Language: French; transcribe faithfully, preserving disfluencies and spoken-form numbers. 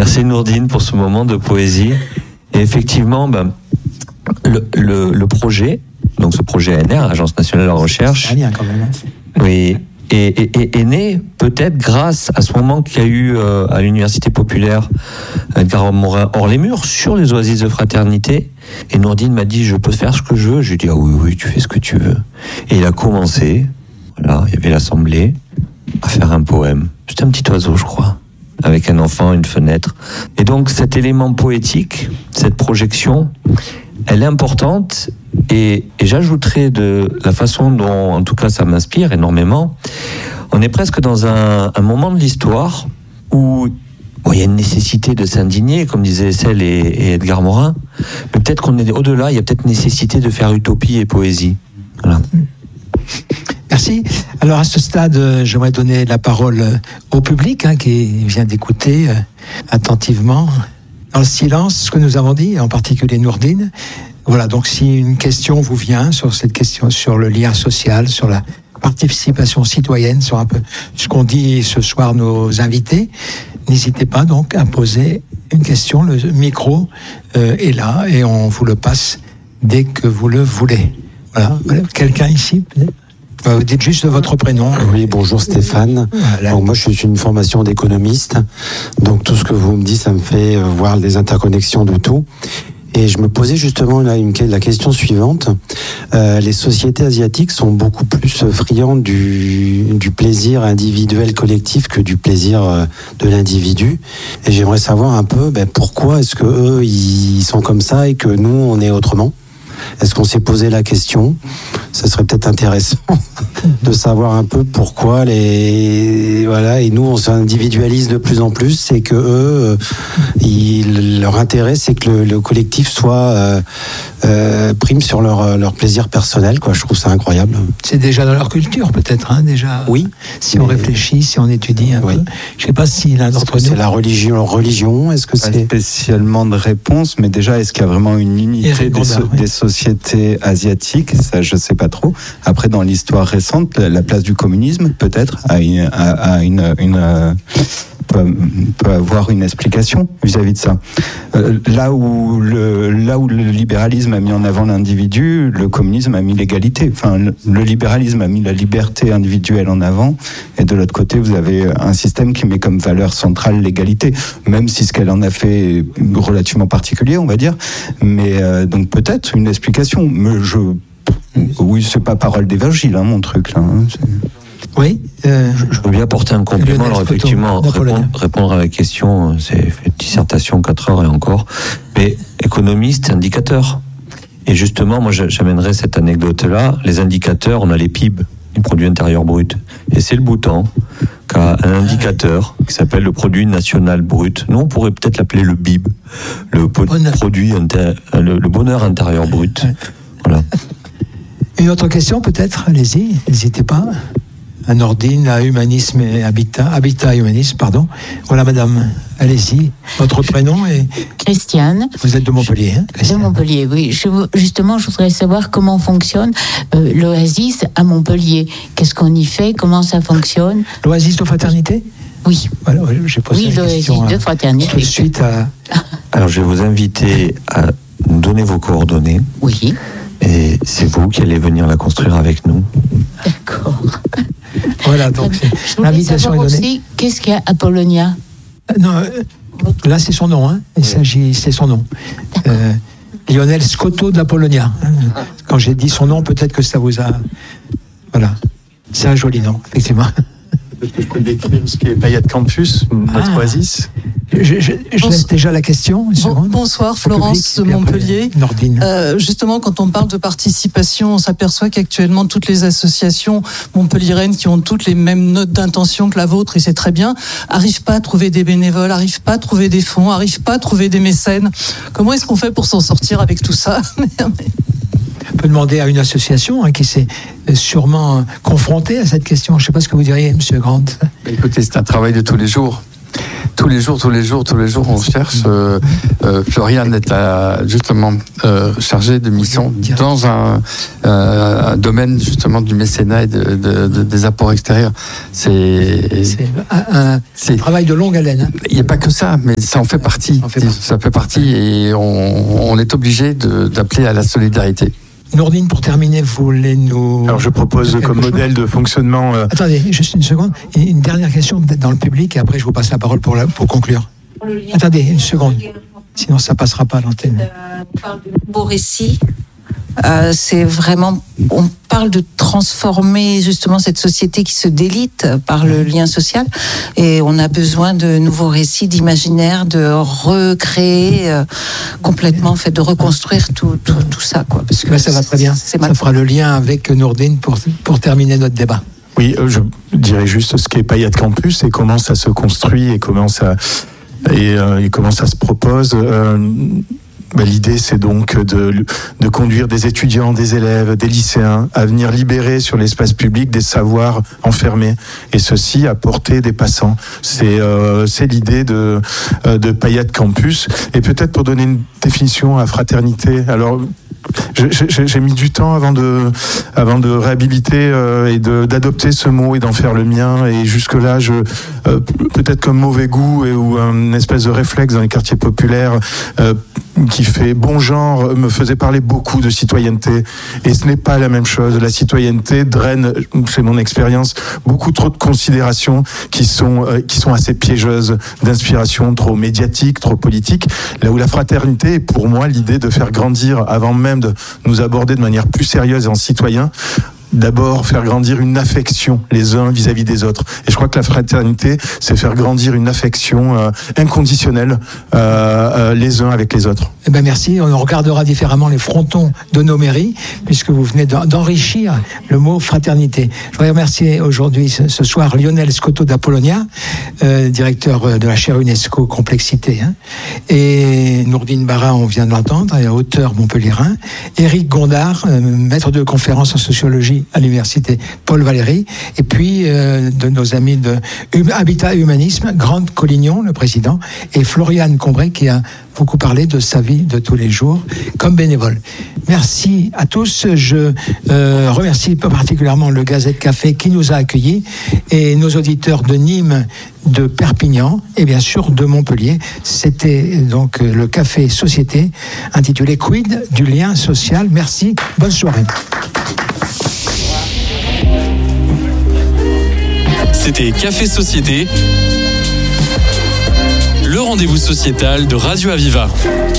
Merci Nourdine pour ce moment de poésie. Et effectivement, ben, le, le, le projet, donc ce projet A N R, Agence nationale de la recherche, quand même. oui, est, est, est né peut-être grâce à ce moment qu'il y a eu euh, à l'Université populaire Edgar Morin hors les murs sur les oasis de fraternité. Et Nourdine m'a dit, je peux faire ce que je veux. Je lui ai dit, ah oui, oui, tu fais ce que tu veux. Et il a commencé, voilà, il y avait l'assemblée, à faire un poème. C'était un petit oiseau, je crois, avec un enfant, une fenêtre. Et donc cet élément poétique, cette projection, elle est importante. Et, et j'ajouterais de la façon dont, en tout cas, ça m'inspire énormément. On est presque dans un, un moment de l'histoire où bon, il y a une nécessité de s'indigner, comme disaient Essel et, et Edgar Morin. Mais peut-être qu'on est au-delà, il y a peut-être nécessité de faire utopie et poésie. Voilà. Merci. Alors à ce stade, j'aimerais donner la parole au public hein, qui vient d'écouter euh, attentivement, dans le silence, ce que nous avons dit, en particulier Nourdine. Voilà, donc si une question vous vient sur cette question, sur le lien social, sur la participation citoyenne, sur un peu ce qu'ont dit ce soir nos invités, n'hésitez pas donc à poser une question. Le micro euh, est là et on vous le passe dès que vous le voulez. Voilà, quelqu'un ici peut-être ? Vous dites juste votre prénom. Oui, bonjour Stéphane. Voilà. Donc moi je suis une formation d'économiste, donc tout ce que vous me dites, ça me fait voir les interconnexions de tout. Et je me posais justement là une, la question suivante. Euh, les sociétés asiatiques sont beaucoup plus friandes du, du plaisir individuel collectif que du plaisir euh, de l'individu. Et j'aimerais savoir un peu ben, pourquoi est-ce que eux ils sont comme ça et que nous on est autrement. Est-ce qu'on s'est posé la question ? Ça serait peut-être intéressant de savoir un peu pourquoi les voilà et nous on s'individualise de plus en plus, c'est que eux, ils, leur intérêt c'est que le, le collectif soit euh, euh, prime sur leur leur plaisir personnel quoi. Je trouve ça incroyable. C'est déjà dans leur culture peut-être hein, déjà. Oui. Si on réfléchit, si on étudie un oui. peu. Je sais pas si l'un d'entre nous. C'est la religion, leur religion. Est-ce que pas c'est spécialement de réponse, mais déjà est-ce qu'il y a vraiment une unité des, so- oui. des sociétés asiatiques ? Ça, je sais pas trop. Après, dans l'histoire récente, la place du communisme, peut-être, a une, a, a une, une euh, peut, peut avoir une explication vis-à-vis de ça. Euh, là où le, là où le libéralisme a mis en avant l'individu, le communisme a mis l'égalité. Enfin, le, le libéralisme a mis la liberté individuelle en avant, et de l'autre côté, vous avez un système qui met comme valeur centrale l'égalité, même si ce qu'elle en a fait est relativement particulier, on va dire. Mais euh, donc peut-être une explication. Mais je Oui, c'est pas parole d'évangile, hein, mon truc là. Hein, oui. Euh, je veux bien apporter un complément. Alors effectivement, répondre, répondre à la question, c'est une dissertation quatre heures et encore. Mais économiste, indicateur. Et justement, moi, j'amènerais cette anecdote-là. Les indicateurs, on a les P I B, les produits intérieurs bruts. Et c'est le Bhoutan qui a un indicateur qui s'appelle le produit national brut. Nous, on pourrait peut-être l'appeler le B I B, le po- produit inter- le, le bonheur intérieur brut. Voilà. Une autre question peut-être, allez-y, n'hésitez pas. À Nourdine, à Humanisme et Habitat, Habitat et Humanisme, pardon. Voilà madame, allez-y, votre prénom est... Christiane. Vous êtes de Montpellier, hein, Christiane ? De Montpellier, oui. Je, justement, je voudrais savoir comment fonctionne euh, l'Oasis à Montpellier. Qu'est-ce qu'on y fait ? Comment ça fonctionne ? L'Oasis de fraternité ? Oui. Voilà, j'ai posé oui, la question. Oui, l'Oasis de fraternité. Tout de suite à... Alors, je vais vous inviter à nous donner vos coordonnées. Oui. Et c'est vous qui allez venir la construire avec nous. D'accord. Voilà, donc je l'invitation est donnée. Aussi, qu'est-ce qu'il y a à Polonia ? Non, euh, là c'est son nom, hein. Il s'agit, c'est son nom. Euh, Lionel Scotto de la Polonia. Quand j'ai dit son nom, peut-être que ça vous a... Voilà. C'est un joli nom, effectivement. Peut-être que je peux décrire ce qu'est Payat Campus, notre ah. oasis. Je, je, je Bonsoir. laisse déjà la question. Bon, bonsoir, Florence de Montpellier. Euh, justement, quand on parle de participation, on s'aperçoit qu'actuellement, toutes les associations montpelliéraines qui ont toutes les mêmes notes d'intention que la vôtre, et c'est très bien, n'arrivent pas à trouver des bénévoles, n'arrivent pas à trouver des fonds, n'arrivent pas à trouver des mécènes. Comment est-ce qu'on fait pour s'en sortir avec tout ça ? On peut demander à une association hein, qui s'est sûrement confrontée à cette question. Je ne sais pas ce que vous diriez, M. Grant. Écoutez, c'est un travail de tous les jours. tous les jours, tous les jours, tous les jours, on cherche. Euh, euh, Floriane est à, justement euh, chargée de mission dans un, euh, un domaine justement du mécénat et de, de, de, des apports extérieurs. C'est, c'est un, un c'est, travail de longue haleine. Il n'y a pas que ça, mais ça en fait partie. En fait partie. Ça fait partie et on, on est obligé de, d'appeler à la solidarité. Nourdine, pour terminer, vous voulez nous... Alors je propose comme chose. modèle de fonctionnement... Euh... Attendez, juste une seconde. Une dernière question dans le public et après je vous passe la parole pour, la, pour conclure. Attendez, une seconde. Sinon ça ne passera pas à l'antenne. Euh, on parle de beau récit. Euh, c'est vraiment, on parle de transformer justement cette société qui se délite par le lien social, et on a besoin de nouveaux récits, d'imaginaire, de recréer euh, complètement, en fait, de reconstruire tout, tout, tout ça, quoi. Parce que là, ça va très bien. Ça fera le lien avec Nourdine pour pour terminer notre débat. Oui, je dirais juste ce qu'est Payette Campus et comment ça se construit et comment ça et, euh, et comment ça se propose. Euh, Ben, l'idée, c'est donc de, de conduire des étudiants, des élèves, des lycéens à venir libérer sur l'espace public des savoirs enfermés, et ceci à portée des passants. C'est, euh, c'est l'idée de, de Payette Campus. Et peut-être pour donner une définition à fraternité, alors j'ai, j'ai mis du temps avant de, avant de réhabiliter euh, et de, d'adopter ce mot et d'en faire le mien. Et jusque-là, je, euh, peut-être comme mauvais goût et, ou un espèce de réflexe dans les quartiers populaires euh, qui fait bon genre, me faisait parler beaucoup de citoyenneté. Et ce n'est pas la même chose. La citoyenneté draine, c'est mon expérience, beaucoup trop de considérations qui sont, euh, qui sont assez piégeuses, d'inspiration trop médiatique, trop politique. Là où la fraternité est pour moi l'idée de faire grandir, avant même de nous aborder de manière plus sérieuse et en citoyen, d'abord faire grandir une affection les uns vis-à-vis des autres. Et je crois que la fraternité, c'est faire grandir une affection euh, inconditionnelle euh, euh, les uns avec les autres. Eh ben merci. On regardera différemment les frontons de nos mairies, puisque vous venez d'enrichir le mot fraternité. Je voudrais remercier aujourd'hui, ce soir, Lionel Scotto d'Apollonia, euh, directeur de la chaire UNESCO Complexité, hein, et Nourdine Barra, on vient de l'entendre, auteur montpelliérain, Éric Gondard, euh, maître de conférence en sociologie à l'université Paul Valéry, et puis euh, de nos amis de hum, Habitat et Humanisme, Grande Collignon, le président, et Floriane Combray, qui a beaucoup parlé de sa vie de tous les jours comme bénévole. Merci à tous. Je euh, remercie particulièrement le Gazette Café qui nous a accueillis et nos auditeurs de Nîmes, de Perpignan et bien sûr de Montpellier. C'était donc le Café Société intitulé Quid du lien social. Merci. Bonne soirée. C'était Café Société, le rendez-vous sociétal de Radio Aviva.